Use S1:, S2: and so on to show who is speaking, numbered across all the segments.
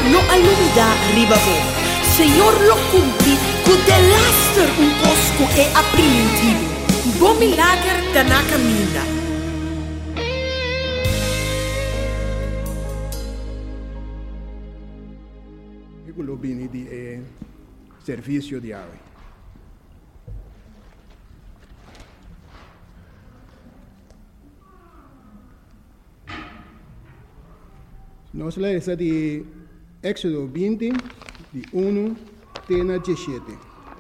S1: no alumida ribabo. Senhor lo cumpri, cu de laster un cosco e aprimentivo. Bom milagre da na caminha.
S2: Eu vim de serviço diário. Nós lemos de Éxodo 20, de 1 até 17.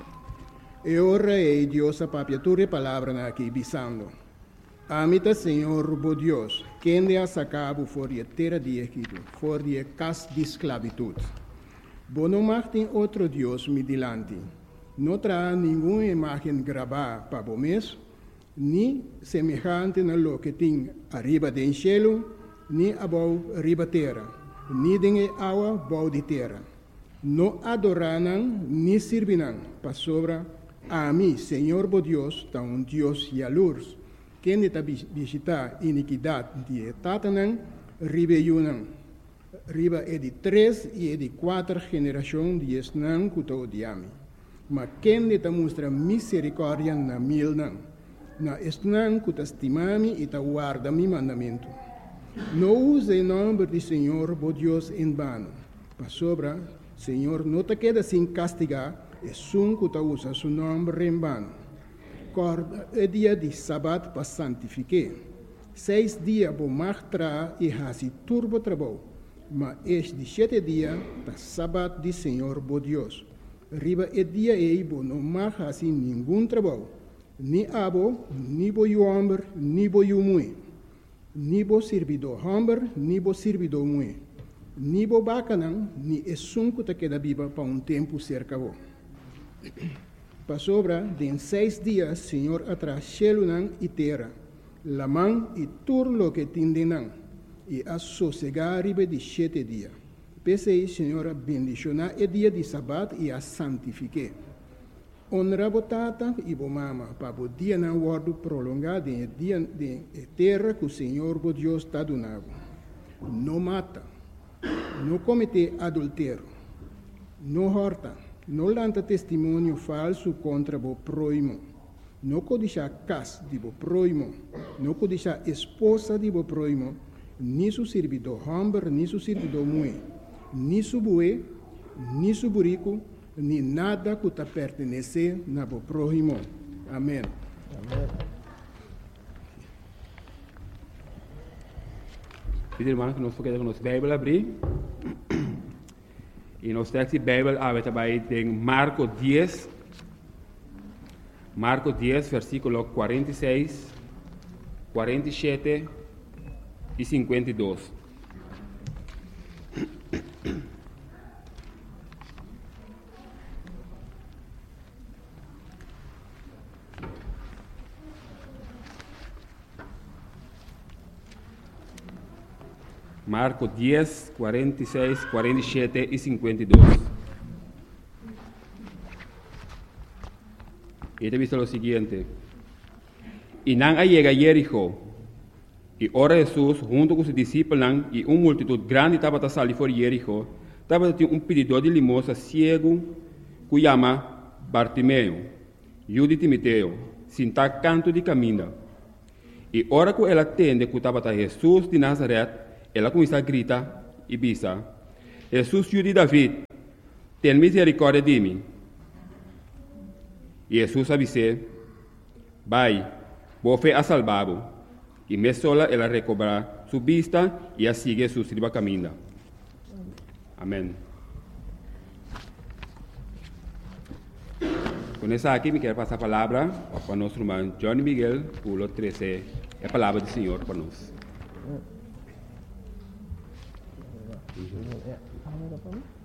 S2: E ora é Deus a papiatura palavra aqui, bisando. Amita Senhor, bo Deus, quem de a sacabo for de terra de Egito, for de casa de esclavitud. Bo não martem outro Deus me dilante. Não traz nenhuma imagem gravada para o mês, nem semejante na lo que tem arriba do cielo, ni abau riba terra, ni dengue água bau de terra. Não adoraram, ni sirvirão, para sobra a mim, Senhor bo Deus, tá um Deus yalurs, quem está visitar iniquidade de tatanang, riba yunang. Riba é de 3 e é de 4 gerações de esnang que odiame. Mas quem está mostra misericórdia na milnang, na esnang que estimame e guarda mi mandamento. Não use o nome do Senhor, bo Deus, em vano. Para sobra, Senhor, não te queda sem castigar, é sum que usa seu nome em vano. Corda é dia de sábado para santificar. 6 dias vou martrar e hasi turbo trabalho. Mas este de 7 dias, para sábado de Senhor, bo Deus. Riba é dia e bo não mar hasi nenhum trabalho. Ni abo, ni bo homem, ni bo mulher. Ni bo servidor homem, ni bo servidor mulher. Ni bo bacanang, ni é sunco que queda viva para um tempo cerca bo. Para sobra, de 6 dias, Senhor atrás chelunang e terra, lamang e turlo que tindenang, e a sossegar ribe de 7 dias. Pensei, Senhor, bendicionar o dia de sábado e a santifique. Honra botata e bo mama, para o dia não guardo prolongado em dia de terra que o Senhor, bo Deus, está donando. Não mata, não comete adultério, não horta, não lanta testemunho falso contra o próximo, não codiça casa de o próximo, não codiça esposa de o próximo, nem seu servidor homem, nem seu servidor mulher, nem seu bué, nem seu burico, nem nada que te pertenece na o próximo. Amém.
S3: Amém.
S4: Pedi irmão que nós podemos a nossa Bíblia abrir. E nós temos a Bíblia aberta em Marcos 10. Marcos 10, versículo 46, 47 e 52. Marcos 10, 46, 47 e 52. E te dice lo siguiente. Y nan llega a Jericó, y ora Jesús junto con sus discípulos y una multitud grande estaba a salir por Jericó, estaba un pedidor de limosna ciego que llama Bartimeo, hijo de Timoteo, sin estar canto de camino. Y ora que él atende que estaba a Jesús de Nazaret, ela começa a gritar e bisa: Jesus, filho de David, tem misericórdia de mim. E Jesus avisou: vai, boa fé a salvado. E me sola ela recobrar sua vista e a sigue Jesus riba caminho. Amém. Com essa aqui, me quero passar a palavra para nosso irmão Johnny Miguel, pulo 13, a palavra do Senhor para nós.